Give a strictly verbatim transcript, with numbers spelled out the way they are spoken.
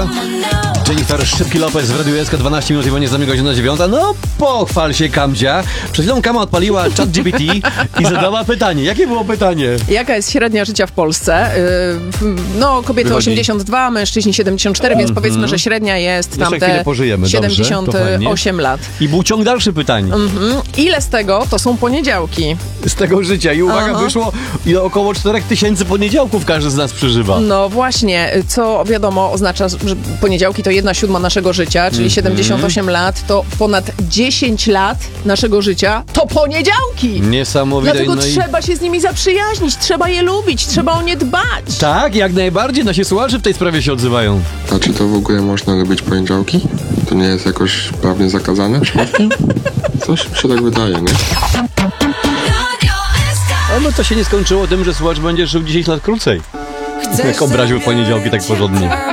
Jennifer Szybki Lopez w Radiu S K, dwanaście minut i będzie za mnie godzina dziewiąta. No pochwal się, Kamdzia. Przed chwilą Kama odpaliła ChatGPT i zadała pytanie. Jakie było pytanie? Jaka jest średnia życia w Polsce? Yy, no kobiety Wychodzi. osiemdziesiąt dwa, mężczyźni siedemdziesiąt cztery, więc powiedzmy, że średnia jest Jeszcze tamte chwilę pożyjemy, siedemdziesiąt osiem dobrze, lat. I był ciąg dalszy pytań. Mhm. Ile z tego to są poniedziałki? Z tego życia. I uwaga, Aha. wyszło i około czterech tysięcy poniedziałków każdy z nas przeżywa. No właśnie, co wiadomo oznacza, że poniedziałki to jedna siódma naszego życia, czyli siedemdziesiąt osiem lat, to ponad dziesięć lat naszego życia to poniedziałki! Niesamowite. Dlatego no i... trzeba się z nimi zaprzyjaźnić, trzeba je lubić, trzeba o nie dbać. Tak, jak najbardziej. Nasi słuchacze w tej sprawie się odzywają. A czy to w ogóle można lubić poniedziałki? To nie jest jakoś prawnie zakazane przypadkiem? Coś mi się tak wydaje, nie? No to się nie skończyło tym, że słuchacz będzie żył dziesięć lat krócej. Jak obraził poniedziałki tak porządnie.